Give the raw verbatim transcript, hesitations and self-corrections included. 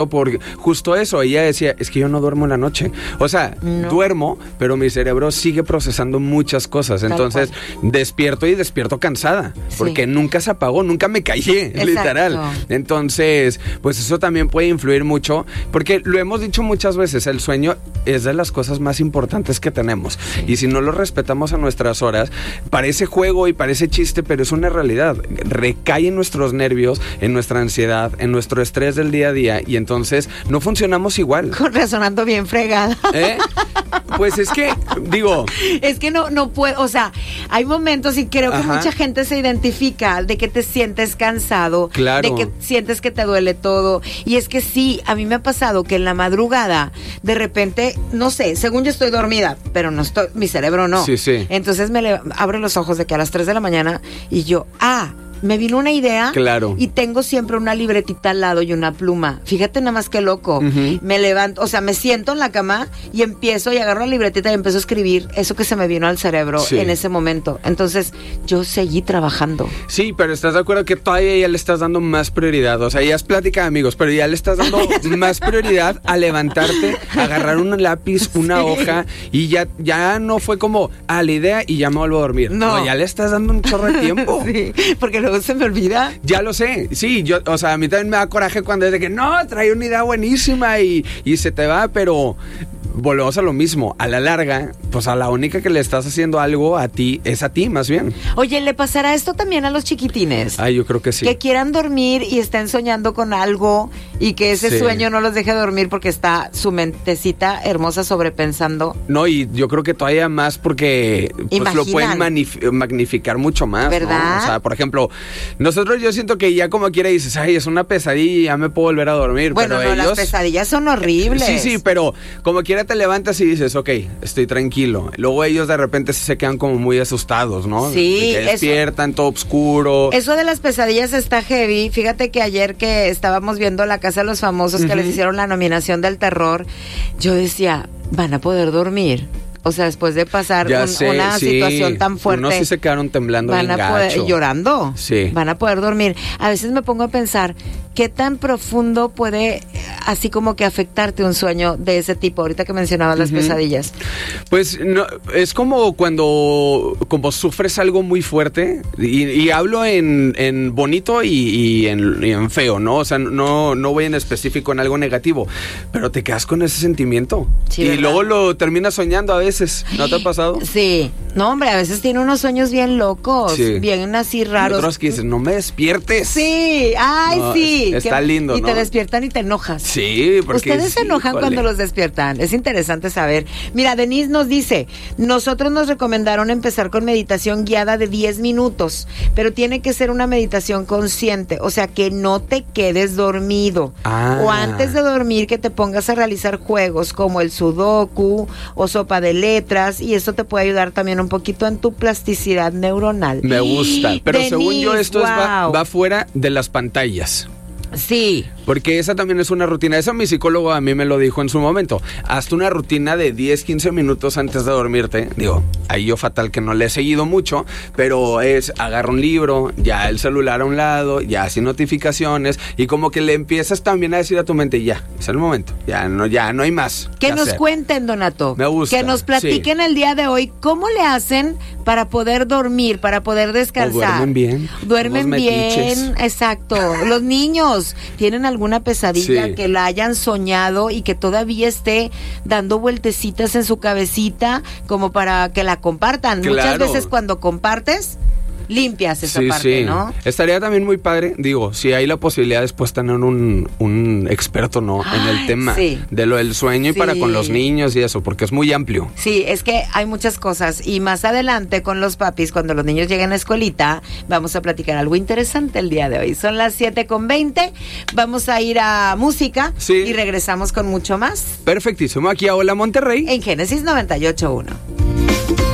por justo eso. Ella decía, es que yo no duermo en la noche. O sea, no. duermo, pero mi cerebro sigue procesando muchas cosas. Entonces, despierto y despierto cansada. Sí. Porque nunca se apagó, nunca me callé, exacto. literal. Entonces, pues eso también puede influir mucho. Porque lo hemos dicho muchas veces, el sueño es de las cosas más importantes que tenemos. Sí. Y si no lo respetamos a nuestras horas, parece juego y parece chiste, pero es una realidad. Recae en nuestros nervios, en nuestra ansiedad, en nuestro estrés del día a día. Y entonces Entonces, no funcionamos igual. Resonando bien fregada. ¿Eh? Pues es que, digo... Es que no, no puedo, o sea, hay momentos y creo que Ajá. mucha gente se identifica de que te sientes cansado, claro. de que sientes que te duele todo. Y es que sí, a mí me ha pasado que en la madrugada, de repente, no sé, según yo estoy dormida, pero no estoy, mi cerebro no. Sí, sí. Entonces me le, abro los ojos de que a las tres de la mañana y yo, ah... me vino una idea claro. y tengo siempre una libretita al lado y una pluma. Fíjate nada más que loco. Uh-huh. Me levanto, o sea, me siento en la cama y empiezo y agarro la libretita y empiezo a escribir eso que se me vino al cerebro sí. en ese momento. Entonces, yo seguí trabajando. Sí, pero ¿estás de acuerdo que todavía ya le estás dando más prioridad? O sea, ya es plática de amigos, pero ya le estás dando más prioridad a levantarte, a agarrar un lápiz, una sí. hoja y ya, ya no fue como, ah, la idea y ya me vuelvo a dormir. No, no ya le estás dando un chorro de tiempo. Sí, porque luego se me olvida. Ya lo sé, sí, yo, o sea, a mí también me da coraje cuando es de que no, trae una idea buenísima y, y se te va, pero volvemos a lo mismo, a la larga, pues a la única que le estás haciendo algo a ti, es a ti más bien. Oye, ¿le pasará esto también a los chiquitines? Ay, yo creo que sí. Que quieran dormir y estén soñando con algo y que ese sí. sueño no los deje dormir porque está su mentecita hermosa sobrepensando. No, y yo creo que todavía más porque pues, lo pueden manif- magnificar mucho más, ¿verdad? ¿no? O sea, por ejemplo, nosotros yo siento que ya como quiera dices, ay, es una pesadilla, ya me puedo volver a dormir. Bueno, pero no, ellos... las pesadillas son horribles. Sí, sí, pero como quiera te levantas y dices, ok, estoy tranquilo. Luego ellos de repente se quedan como muy asustados, ¿no? Sí. Que despiertan, eso, todo oscuro. Eso de las pesadillas está heavy. Fíjate que ayer que estábamos viendo La Casa de los Famosos, uh-huh. que les hicieron la nominación del terror, yo decía, ¿van a poder dormir? O sea, después de pasar un, sé, una sí. situación tan fuerte. Unos sí se quedaron temblando van bien a poder, gacho. llorando. Sí. Van a poder dormir. A veces me pongo a pensar, ¿qué tan profundo puede así como que afectarte un sueño de ese tipo? Ahorita que mencionabas las uh-huh. pesadillas. Pues no, es como cuando como sufres algo muy fuerte, y, y hablo en, en bonito y, y, en, y en feo, ¿no? O sea, no, no voy en específico en algo negativo, pero te quedas con ese sentimiento. Sí, y ¿verdad? luego lo terminas soñando a veces. ¿No te ha pasado? Sí. No, hombre, a veces tiene unos sueños bien locos, sí. bien así raros. Y otros que dicen, no me despiertes. Sí, ay, no, sí. Está que, lindo, y ¿no? Y te despiertan y te enojas. Sí, porque... Ustedes sí, se enojan híjole. cuando los despiertan. Es interesante saber. Mira, Denise nos dice, nosotros nos recomendaron empezar con meditación guiada de diez minutos, pero tiene que ser una meditación consciente, o sea, que no te quedes dormido. Ah. O antes de dormir que te pongas a realizar juegos como el sudoku o sopa de letras, y eso te puede ayudar también un poquito en tu plasticidad neuronal. Me gusta, pero Denise, según yo esto wow. es va, va fuera de las pantallas. Sí. Porque esa también es una rutina. Eso mi psicólogo a mí me lo dijo en su momento. Hazte una rutina de diez, quince minutos antes de dormirte. Digo, ahí yo fatal que no le he seguido mucho, pero es agarra un libro, ya el celular a un lado, ya sin notificaciones, y como que le empiezas también a decir a tu mente, ya, es el momento, ya no, ya no hay más. Que, que nos hacer. Cuenten, Donato. Me gusta. Que nos platiquen sí. el día de hoy cómo le hacen para poder dormir, para poder descansar. O duermen bien. Duermen bien, exacto. Los niños tienen alguna pesadilla sí. que la hayan soñado y que todavía esté dando vueltecitas en su cabecita como para que la compartan. Claro. Muchas veces cuando compartes limpias esa sí, parte, sí. ¿no? Estaría también muy padre, digo, si hay la posibilidad después tener un, un experto, ¿no? Ay, en el tema sí. de lo del sueño sí. y para con los niños y eso, porque es muy amplio. Sí, es que hay muchas cosas y más adelante con los papis, cuando los niños lleguen a la escuelita, vamos a platicar algo interesante el día de hoy. Son las siete con veinte, vamos a ir a música sí. y regresamos con mucho más. Perfectísimo, aquí a Hola Monterrey. En Génesis noventa y ocho punto uno.